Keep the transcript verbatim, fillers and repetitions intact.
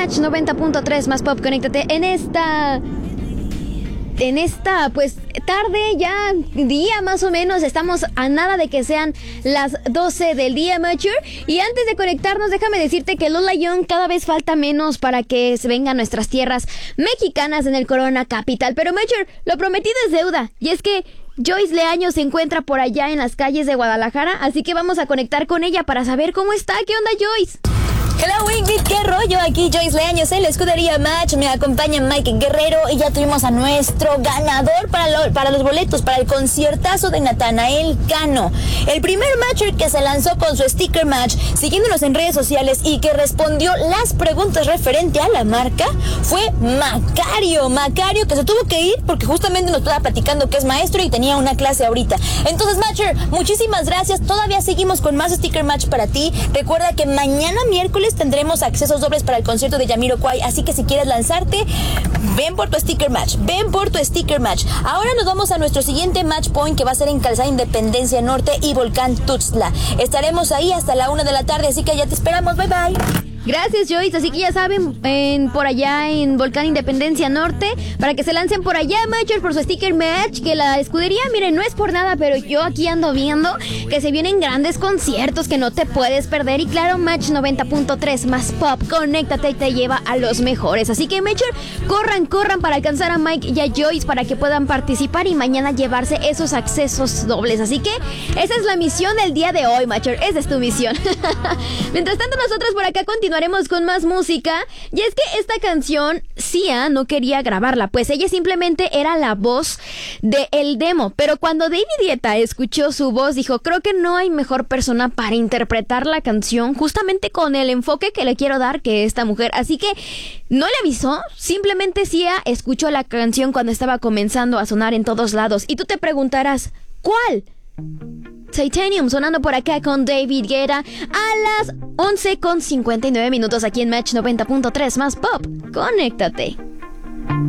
Match noventa punto tres más Pop, conéctate en esta... En esta, pues, tarde, ya día más o menos. Estamos a nada de que sean las doce del día, Matcher. Y antes de conectarnos, déjame decirte que Lola Young cada vez falta menos para que se vengan nuestras tierras mexicanas en el Corona Capital. Pero, Matcher, lo prometido es deuda. Y es que Joyce Leaño se encuentra por allá en las calles de Guadalajara, así que vamos a conectar con ella para saber cómo está. ¿Qué onda, Joyce? Hello Ingrid, ¿qué rollo? Aquí Joyce Leaños en la escudería Match. Me acompaña Mike Guerrero y ya tuvimos a nuestro ganador para, lo, para los boletos para el conciertazo de Natanael Cano. El primer matcher que se lanzó con su sticker match, siguiéndonos en redes sociales y que respondió las preguntas referente a la marca, fue Macario. Macario que se tuvo que ir porque justamente nos estaba platicando que es maestro y tenía una clase ahorita. Entonces, matcher, muchísimas gracias. Todavía seguimos con más sticker match para ti. Recuerda que mañana miércoles tendremos accesos dobles para el concierto de Jamiroquai, así que si quieres lanzarte, ven por tu sticker match, ven por tu sticker match. Ahora nos vamos a nuestro siguiente match point, que va a ser en Calzada Independencia Norte y Volcán Tuxtla. Estaremos ahí hasta la una de la tarde, así que ya te esperamos. Bye bye. Gracias, Joyce. Así que ya saben, en, por allá en Volcán Independencia Norte, para que se lancen por allá, Matcher, por su sticker match, que la escudería, miren, no es por nada, pero yo aquí ando viendo que se vienen grandes conciertos que no te puedes perder. Y claro, Match noventa punto tres más Pop, conéctate y te lleva a los mejores. Así que, Matcher, corran, corran para alcanzar a Mike y a Joyce para que puedan participar y mañana llevarse esos accesos dobles. Así que esa es la misión del día de hoy, Matcher. Esa es tu misión. Mientras tanto, nosotros por acá continuamos Haremos con más música. Y es que esta canción Sia no quería grabarla, pues ella simplemente era la voz de el demo. Pero cuando David Guetta escuchó su voz, dijo: creo que no hay mejor persona para interpretar la canción justamente con el enfoque que le quiero dar que esta mujer. Así que no le avisó, simplemente Sia escuchó la canción cuando estaba comenzando a sonar en todos lados. Y tú te preguntarás, ¿cuál? Titanium sonando por acá con David Guetta a las once con cincuenta y nueve minutos aquí en Match noventa punto tres más Pop. Conéctate.